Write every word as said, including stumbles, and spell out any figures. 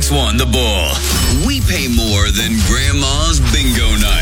X one The Bull. We pay more than Grandma's bingo night.